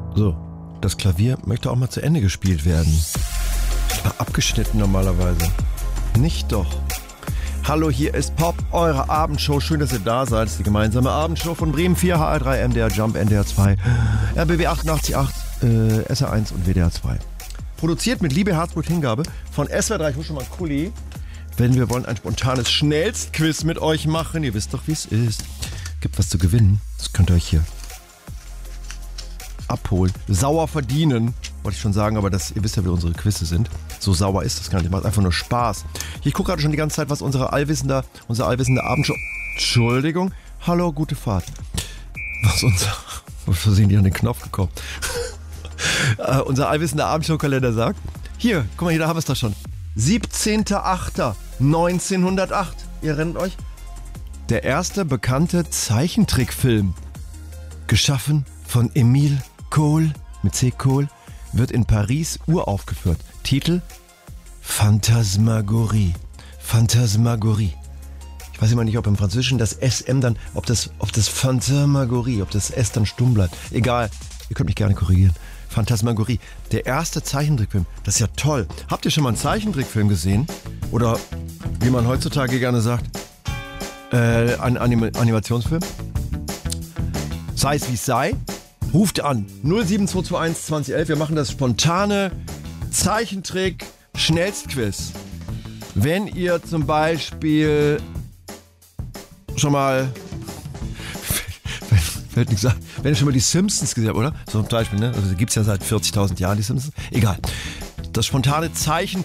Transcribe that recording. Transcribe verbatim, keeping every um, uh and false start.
So, das Klavier möchte auch mal zu Ende gespielt werden. Abgeschnitten normalerweise. Nicht doch. Hallo, hier ist Pop, eure Abendshow. Schön, dass ihr da seid. Das ist die gemeinsame Abendshow von Bremen vier, H R drei, M D R Jump, N D R zwei, R B B achtundachtzig Komma acht, äh, S R eins und W D R zwei. Produziert mit Liebe, Herzblut, Hingabe von S W R drei. Ich hole schon mal Kuli. Wenn wir wollen ein spontanes Schnellstquiz mit euch machen. Ihr wisst doch, wie es ist. Gibt was zu gewinnen. Das könnt ihr euch hier abholen. Sauer verdienen, wollte ich schon sagen, aber das, ihr wisst ja, wie unsere Quizze sind. So sauer ist das gar nicht. Macht einfach nur Spaß. Ich gucke gerade schon die ganze Zeit, was unsere allwissende, unser allwissende Abendshow... Entschuldigung. Hallo, gute Fahrt. Was unser... Wo sind die an den Knopf gekommen? uh, unser allwissender Abendshow-Kalender sagt. Hier, guck mal, hier, da haben wir es doch schon. siebzehnter achter neunzehnhundertacht. Ihr erinnert euch? Der erste bekannte Zeichentrickfilm. Geschaffen von Emile Kohl, mit C. Kohl, wird in Paris uraufgeführt. Titel: Phantasmagorie. Phantasmagorie. Ich weiß immer nicht, ob im Französischen das S M dann, ob das, ob das Phantasmagorie, ob das S dann stumm bleibt. Egal, ihr könnt mich gerne korrigieren. Phantasmagorie. Der erste Zeichentrickfilm. Das ist ja toll. Habt ihr schon mal einen Zeichentrickfilm gesehen? Oder, wie man heutzutage gerne sagt, äh, ein Anim- Animationsfilm? Sei es wie es sei. Ruft an null sieben zwei zwei eins zwanzig elf. Wir machen das spontane Zeichentrick-Schnellstquiz. Wenn ihr zum Beispiel schon mal fällt nichts ein, wenn ihr schon mal die Simpsons gesehen habt, oder? So zum Beispiel, ne? Also die gibt es ja seit vierzigtausend Jahren, die Simpsons. Egal. Das spontane Zeichentrick